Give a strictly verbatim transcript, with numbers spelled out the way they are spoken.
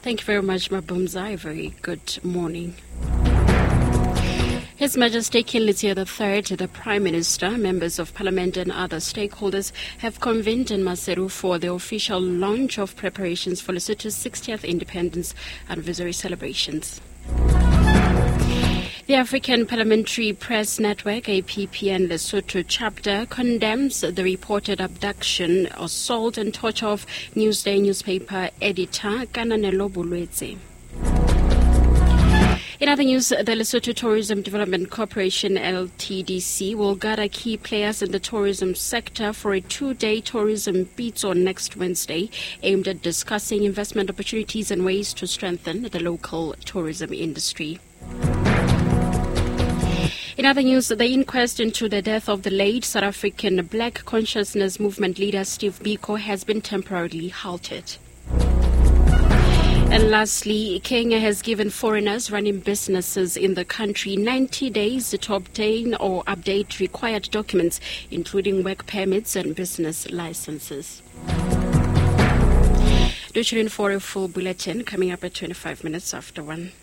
Thank you very much, Mabumza. A very good morning. His Majesty King Letsie the Third, the Prime Minister, members of Parliament and other stakeholders have convened in Maseru for the official launch of preparations for Lesotho's sixtieth independence anniversary celebrations. The African Parliamentary Press Network, A P P N Lesotho chapter, condemns the reported abduction, assault and torture of Newsday newspaper editor Kananelo Bulwetse. In other news, the Lesotho Tourism Development Corporation L T D C will gather key players in the tourism sector for a two-day tourism pitso next Wednesday, aimed at discussing investment opportunities and ways to strengthen the local tourism industry. In other news, the inquest into the death of the late South African Black Consciousness Movement leader Steve Biko has been temporarily halted. And lastly, Kenya has given foreigners running businesses in the country ninety days to obtain or update required documents, including work permits and business licenses. Do tune in for a full bulletin coming up at twenty-five minutes after one.